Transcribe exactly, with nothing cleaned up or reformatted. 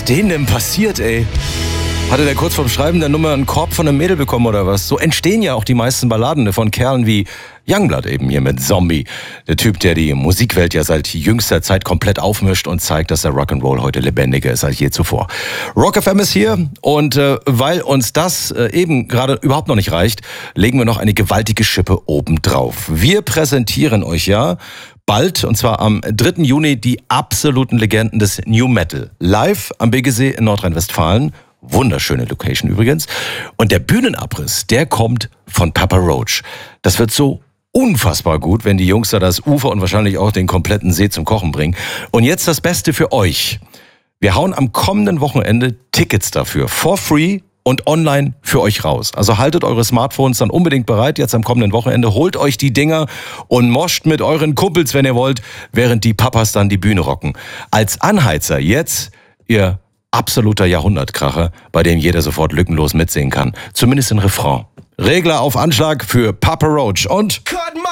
ist denen denn passiert, ey? Hatte der kurz vorm Schreiben der Nummer einen Korb von einem Mädel bekommen oder was? So entstehen ja auch die meisten Balladen von Kerlen wie Youngblood eben hier mit Zombie. Der Typ, der die Musikwelt ja seit jüngster Zeit komplett aufmischt und zeigt, dass der Rock'n'Roll heute lebendiger ist als je zuvor. Rock F M ist hier und äh, weil uns das äh, eben gerade überhaupt noch nicht reicht, legen wir noch eine gewaltige Schippe obendrauf. Wir präsentieren euch ja bald, und zwar am dritten Juni, die absoluten Legenden des New Metal. Live am Biggesee in Nordrhein-Westfalen. Wunderschöne Location übrigens. Und der Bühnenabriss, der kommt von Papa Roach. Das wird so unfassbar gut, wenn die Jungs da das Ufer und wahrscheinlich auch den kompletten See zum Kochen bringen. Und jetzt das Beste für euch. Wir hauen am kommenden Wochenende Tickets dafür. For free und online für euch raus. Also haltet eure Smartphones dann unbedingt bereit jetzt am kommenden Wochenende. Holt euch die Dinger und moscht mit euren Kumpels, wenn ihr wollt, während die Papas dann die Bühne rocken. Als Anheizer jetzt ihr absoluter Jahrhundertkracher, bei dem jeder sofort lückenlos mitsingen kann. Zumindest in Refrain. Regler auf Anschlag für Papa Roach und...